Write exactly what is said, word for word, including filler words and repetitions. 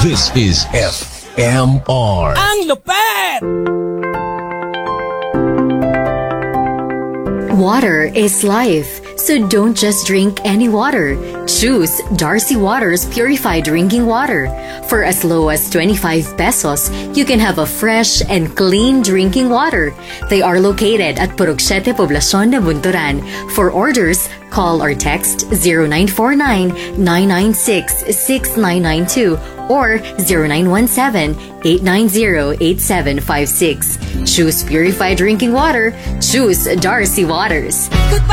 This is F M R. Ang lupet! Water is life, so don't just drink any water. Choose Darcy Waters Purified Drinking Water. For as low as twenty-five pesos, you can have a fresh and clean drinking water. They are located at Purok Siete, Poblacion de Bunturan. For orders, call or text zero nine four nine, nine nine six, six nine nine two or zero nine one seven, eight nine zero, eight seven five six. Choose purified drinking water. Choose Darcy Waters. Goodbye!